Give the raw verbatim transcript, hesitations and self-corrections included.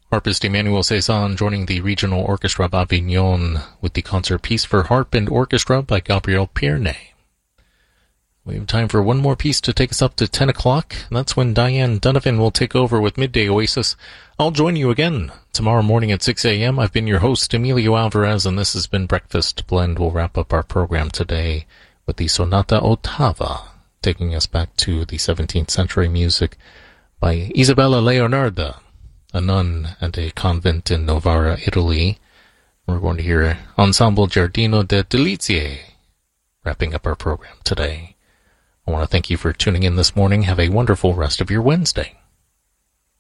Harpist Emmanuel Cezanne joining the Regional Orchestra of Avignon with the concert piece for harp and orchestra by Gabriel Pierne. We have time for one more piece to take us up to ten o'clock. That's when Diane Donovan will take over with Midday Oasis. I'll join you again tomorrow morning at six a.m. I've been your host, Emilio Alvarez, and this has been Breakfast Blend. We'll wrap up our program today with the Sonata Ottava, taking us back to the seventeenth century music by Isabella Leonarda, a nun at a convent in Novara, Italy. We're going to hear Ensemble Giardino de Delizie, wrapping up our program today. I want to thank you for tuning in this morning. Have a wonderful rest of your Wednesday.